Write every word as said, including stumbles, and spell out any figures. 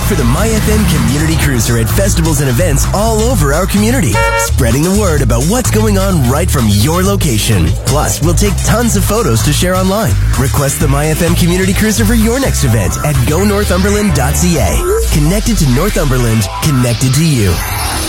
for the MyFM Community Cruiser at festivals and events all over our community, spreading the word about what's going on right from your location. Plus, we'll take tons of photos to share online. Request the MyFM Community Cruiser for your next event at go northumberland dot c a. Connected to Northumberland, connected to you.